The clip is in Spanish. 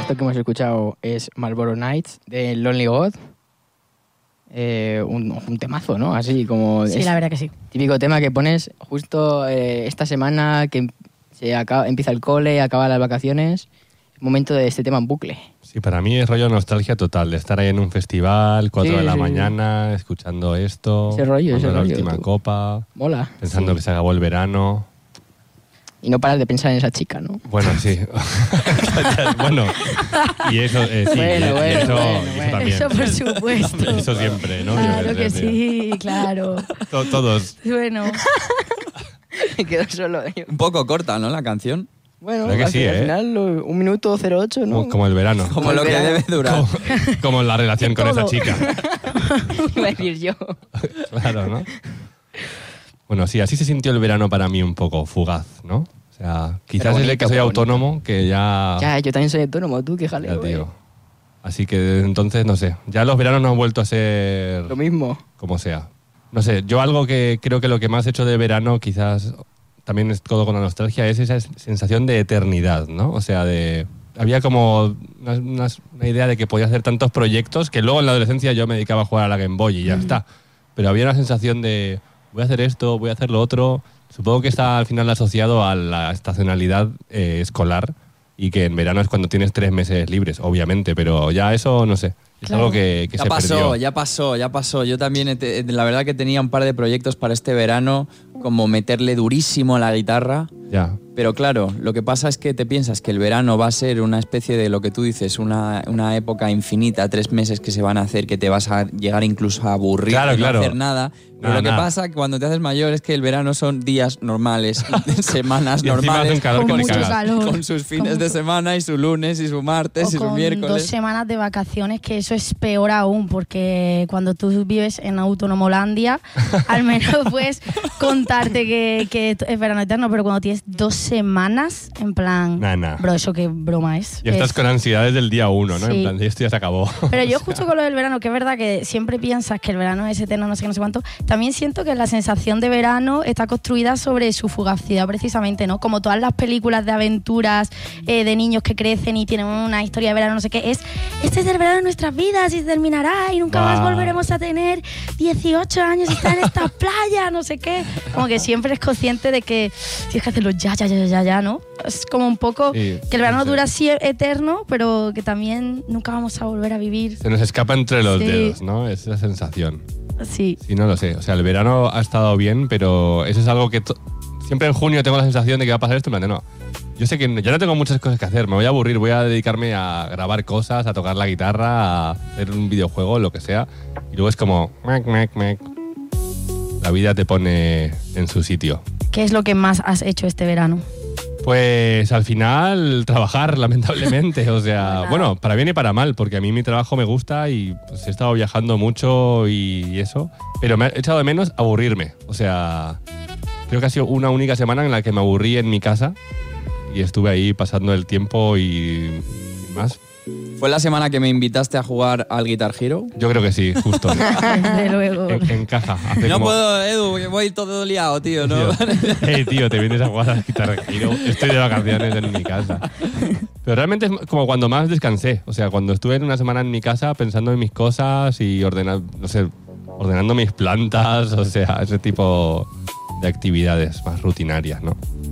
Esto que hemos escuchado es Marlboro Nights de Lonely God. Un temazo, ¿no? Así como... Sí, la verdad que sí. Típico tema que pones justo esta semana que empieza el cole, acaba las vacaciones. Momento de este tema en bucle. Sí, para mí es rollo nostalgia total, de estar ahí en un festival, 4 de la mañana, escuchando esto, ese rollo, la última copa, mola. Pensando que se acabó el verano. Y no paras de pensar en esa chica, ¿no? Bueno, sí. Bueno, y eso, sí, bueno, eso también. Eso por supuesto. Eso siempre, ¿no? Claro que sí, claro. Todos. Bueno. Me quedo solo. Un poco corta, ¿no, la canción? Bueno, al final 1 minuto 08, ¿no? Como el verano. Como lo que debe durar. Como la relación con esa chica. Iba a decir yo. Claro, ¿no? Bueno, sí, así se sintió el verano para mí un poco fugaz, ¿no? O sea, quizás bonito, desde que soy autónomo, que ya... Ya, yo también soy autónomo, tú, qué jaleo. Ya, tío. Así que desde entonces, no sé, ya los veranos no han vuelto a ser... Lo mismo. Como sea. No sé, yo algo que creo que lo que más he hecho de verano, quizás también es todo con la nostalgia, es esa sensación de eternidad, ¿no? O sea, había como una idea de que podía hacer tantos proyectos que luego en la adolescencia yo me dedicaba a jugar a la Game Boy y ya está. Pero había una sensación de voy a hacer esto, voy a hacer lo otro. Supongo que está al final asociado a la estacionalidad escolar y que en verano es cuando tienes 3 meses libres, obviamente, pero ya eso, no sé, es algo que se perdió. Ya pasó. Yo también, la verdad que tenía un par de proyectos para este verano, como meterle durísimo a la guitarra. Ya. Pero claro, lo que pasa es que te piensas que el verano va a ser una especie de lo que tú dices, una época infinita, 3 meses que se van a hacer, que te vas a llegar incluso a aburrir y no hacer nada. Pero lo que pasa cuando te haces mayor es que el verano son días normales, semanas normales, un calor con que mucho calor. con sus fines de semana y su lunes y su martes y su miércoles. 2 semanas de vacaciones, que eso es peor aún, porque cuando tú vives en Autonomolandia, al menos puedes contarte que es verano eterno, pero cuando tienes 2 semanas, en plan... Nah. Bro, eso qué broma es. Y estás con ansiedades del día 1, ¿no? Sí. En plan, esto ya se acabó. Pero yo justo con lo del verano, que es verdad que siempre piensas que el verano es eterno, no sé qué, no sé cuánto, también siento que la sensación de verano está construida sobre su fugacidad precisamente, ¿no? Como todas las películas de aventuras de niños que crecen y tienen una historia de verano, no sé qué, este es el verano de nuestras vidas y se terminará y nunca más volveremos a tener 18 años y estar en esta playa, no sé qué. Como que siempre es consciente de que tienes que hacerlo ya, ¿no? Es como un poco que el verano dura así eterno, pero que también nunca vamos a volver a vivir. Se nos escapa entre los dedos, ¿no? Es esa sensación. Sí. Sí, no lo sé. O sea, el verano ha estado bien, pero eso es algo que siempre en junio tengo la sensación de que va a pasar esto, en plan de no. Yo sé que ya no tengo muchas cosas que hacer, me voy a aburrir, voy a dedicarme a grabar cosas, a tocar la guitarra, a hacer un videojuego, lo que sea. Y luego es como... La vida te pone en su sitio. ¿Qué es lo que más has hecho este verano? Pues al final trabajar, lamentablemente. O sea, bueno, para bien y para mal, porque a mí mi trabajo me gusta y pues, he estado viajando mucho y eso. Pero me he echado de menos aburrirme. O sea, creo que ha sido una única semana en la que me aburrí en mi casa y estuve ahí pasando el tiempo y más. ¿Fue la semana que me invitaste a jugar al Guitar Hero? Yo creo que sí, justo. Desde luego. Encaja. No puedo, Edu, que voy todo liado, tío, ¿no? Tío, te vienes a jugar al Guitar Hero. Estoy de vacaciones en mi casa. Pero realmente es como cuando más descansé. O sea, cuando estuve una semana en mi casa pensando en mis cosas y ordenando mis plantas. O sea, ese tipo de actividades más rutinarias, ¿no?